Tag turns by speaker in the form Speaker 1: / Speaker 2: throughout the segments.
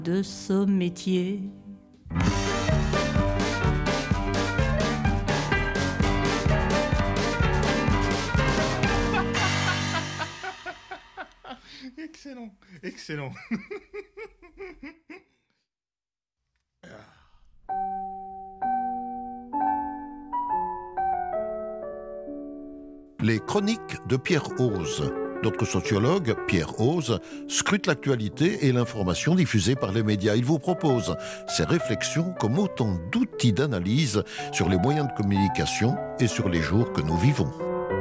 Speaker 1: de ce métier.
Speaker 2: Excellent, excellent.
Speaker 3: Les chroniques de Pierre Ose. Notre sociologue, Pierre Ose, scrute l'actualité et l'information diffusée par les médias. Il vous propose ses réflexions comme autant d'outils d'analyse sur les moyens de communication et sur les jours que nous vivons.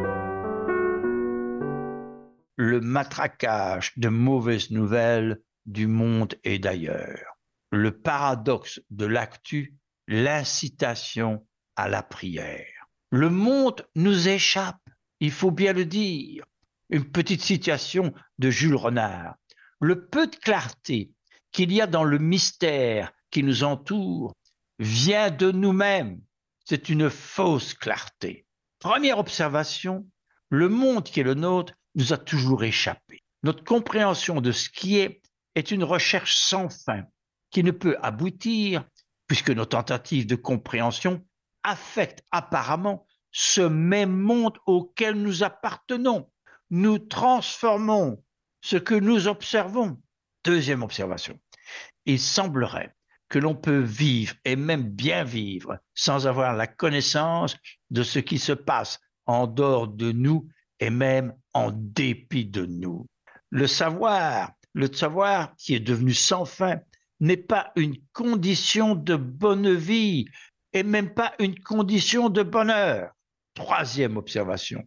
Speaker 4: Le matraquage de mauvaises nouvelles du monde et d'ailleurs. Le paradoxe de l'actu, l'incitation à la prière. Le monde nous échappe, il faut bien le dire. Une petite citation de Jules Renard. Le peu de clarté qu'il y a dans le mystère qui nous entoure vient de nous-mêmes. C'est une fausse clarté. Première observation, le monde qui est le nôtre nous a toujours échappé. Notre compréhension de ce qui est une recherche sans fin qui ne peut aboutir puisque nos tentatives de compréhension affectent apparemment ce même monde auquel nous appartenons. Nous transformons ce que nous observons. Deuxième observation, il semblerait que l'on peut vivre et même bien vivre sans avoir la connaissance de ce qui se passe en dehors de nous et même en dépit de nous. Le savoir qui est devenu sans fin n'est pas une condition de bonne vie et même pas une condition de bonheur. Troisième observation.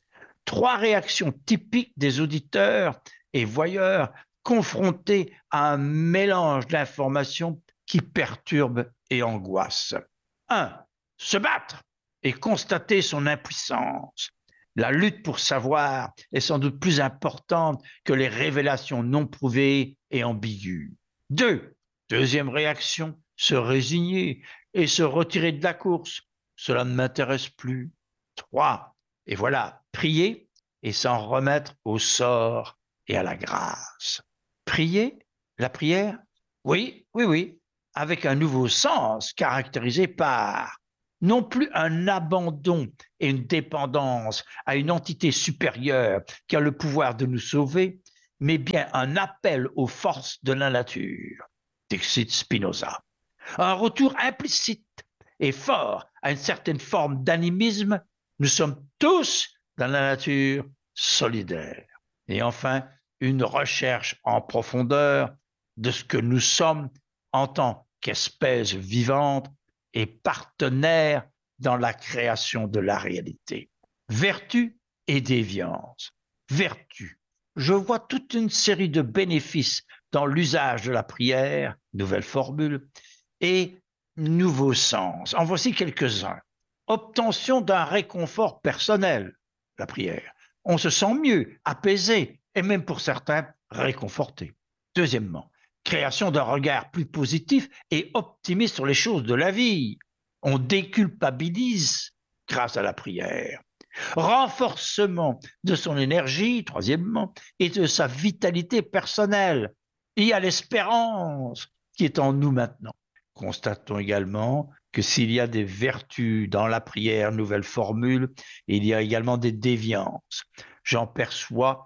Speaker 4: 3 réactions typiques des auditeurs et voyeurs confrontés à un mélange d'informations qui perturbe et angoisse. 1. Se battre et constater son impuissance. La lutte pour savoir est sans doute plus importante que les révélations non prouvées et ambiguës. 2. Deuxième réaction, se résigner et se retirer de la course. Cela ne m'intéresse plus. 3. Et voilà, prier et s'en remettre au sort et à la grâce. Prier, la prière, oui, avec un nouveau sens caractérisé par non plus un abandon et une dépendance à une entité supérieure qui a le pouvoir de nous sauver, mais bien un appel aux forces de la nature, dixit Spinoza. Un retour implicite et fort à une certaine forme d'animisme. Nous sommes tous dans la nature solidaire. Et enfin, une recherche en profondeur de ce que nous sommes en tant qu'espèce vivante et partenaire dans la création de la réalité. Vertu et déviance. Vertu. Je vois toute une série de bénéfices dans l'usage de la prière, nouvelle formule, et nouveau sens. En voici quelques-uns. Obtention d'un réconfort personnel, la prière. On se sent mieux, apaisé et même pour certains réconforté. Deuxièmement, création d'un regard plus positif et optimiste sur les choses de la vie. On déculpabilise grâce à la prière. Renforcement de son énergie, troisièmement, et de sa vitalité personnelle. Il y a l'espérance qui est en nous maintenant. Constatons également que s'il y a des vertus dans la prière, nouvelle formule, il y a également des déviances. J'en perçois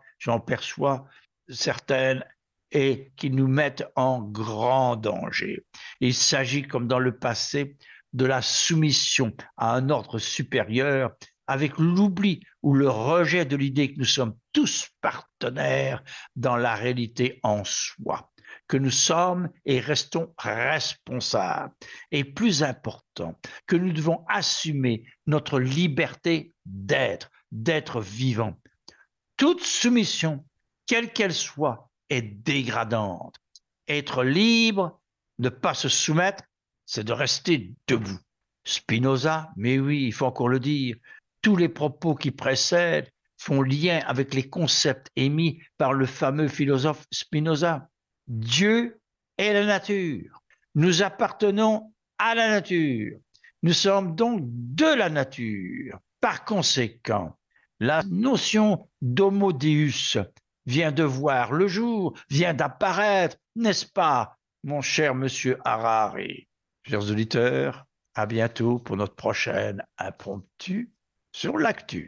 Speaker 4: certaines et qui nous mettent en grand danger. Il s'agit, comme dans le passé, de la soumission à un ordre supérieur avec l'oubli ou le rejet de l'idée que nous sommes tous partenaires dans la réalité en soi, que nous sommes et restons responsables, et plus important, que nous devons assumer notre liberté d'être vivant. Toute soumission, quelle qu'elle soit, est dégradante. Être libre, ne pas se soumettre, c'est de rester debout. Spinoza, mais oui, il faut encore le dire, tous les propos qui précèdent font lien avec les concepts émis par le fameux philosophe Spinoza. Dieu est la nature. Nous appartenons à la nature. Nous sommes donc de la nature. Par conséquent, la notion d'homo deus vient de voir le jour, vient d'apparaître, n'est-ce pas, mon cher monsieur Harari. Chers auditeurs, à bientôt pour notre prochaine impromptu sur l'actu.